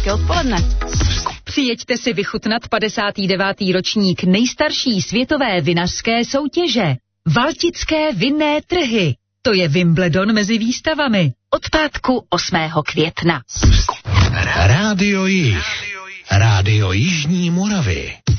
hezké odpoledne. Přijeďte si vychutnat 59. ročník nejstarší světové vinařské soutěže. Valtické vinné trhy. To je Wimbledon mezi výstavami. Od pátku 8. května. Rádio Jih. Rádio Jižní Moravy.